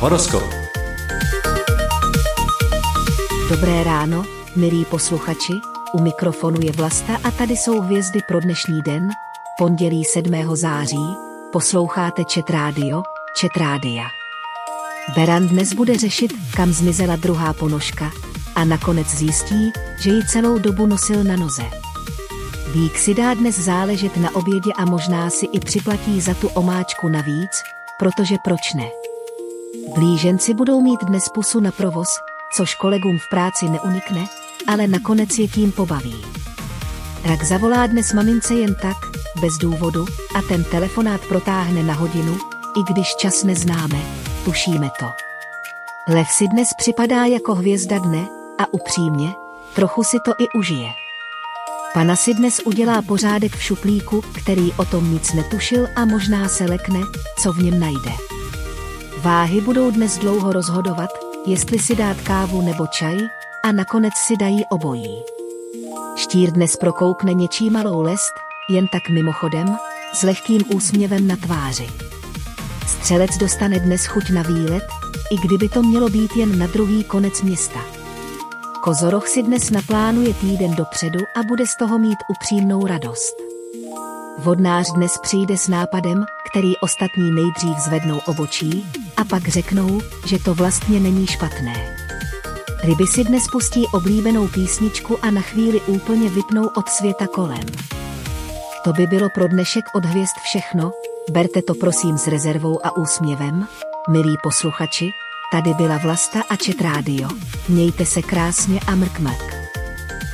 Horoskop. Dobré ráno, milí posluchači, u mikrofonu je Vlasta a tady jsou hvězdy pro dnešní den, pondělí 7. září, posloucháte Chat Rádia. Beran dnes bude řešit, kam zmizela druhá ponožka, a nakonec zjistí, že ji celou dobu nosil na noze. Bík si dá dnes záležet na obědě a možná si i připlatí za tu omáčku navíc, protože proč ne? Blíženci budou mít dnes pusu na provoz, což kolegům v práci neunikne, ale nakonec je tím pobaví. Rak zavolá dnes mamince jen tak, bez důvodu, a ten telefonát protáhne na hodinu, i když čas neznáme, tušíme to. Lev si dnes připadá jako hvězda dne, a upřímně, trochu si to i užije. Pana si dnes udělá pořádek v šuplíku, který o tom nic netušil a možná se lekne, co v něm najde. Váhy budou dnes dlouho rozhodovat, jestli si dát kávu nebo čaj, a nakonec si dají obojí. Štír dnes prokoukne něčí malou lest, jen tak mimochodem, s lehkým úsměvem na tváři. Střelec dostane dnes chuť na výlet, i kdyby to mělo být jen na druhý konec města. Kozoroch si dnes naplánuje týden dopředu a bude z toho mít upřímnou radost. Vodnář dnes přijde s nápadem, který ostatní nejdřív zvednou obočí, a pak řeknou, že to vlastně není špatné. Ryby si dnes pustí oblíbenou písničku a na chvíli úplně vypnou od světa kolem. To by bylo pro dnešek od hvězd všechno, berte to prosím s rezervou a úsměvem, milí posluchači, tady byla Vlasta a Chat Rádio, mějte se krásně a mrk.